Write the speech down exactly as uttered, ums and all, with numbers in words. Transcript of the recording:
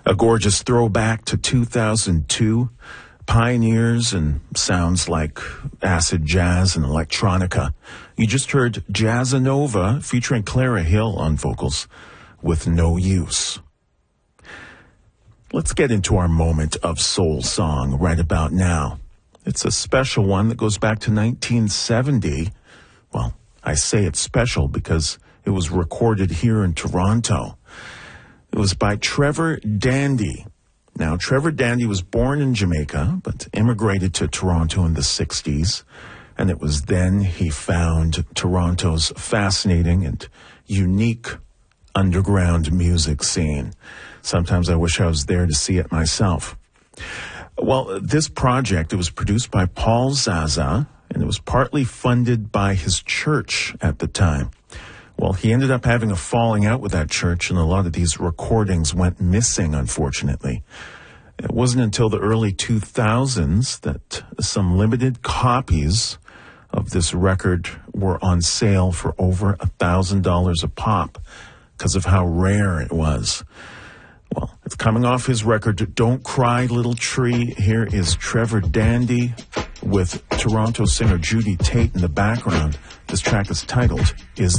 A gorgeous throwback to two thousand two, pioneers and sounds like acid jazz and electronica. You just heard Jazzanova featuring Clara Hill on vocals with No Use. Let's get into our moment of soul song right about now. It's a special one that goes back to nineteen seventy. Well, I say it's special because it was recorded here in Toronto. It was by Trevor Dandy. Now, Trevor Dandy was born in Jamaica, but immigrated to Toronto in the sixties. And it was then he found Toronto's fascinating and unique underground music scene. Sometimes I wish I was there to see it myself. Well, this project, it was produced by Paul Zaza, and it was partly funded by his church at the time. Well, he ended up having a falling out with that church, and a lot of these recordings went missing, unfortunately. It wasn't until the early two thousands that some limited copies of this record were on sale for over a thousand dollars a pop because of how rare it was. Well, it's coming off his record, Don't Cry, Little Tree. Here is Trevor Dandy with Toronto singer Judy Tate in the background. This track is titled, Is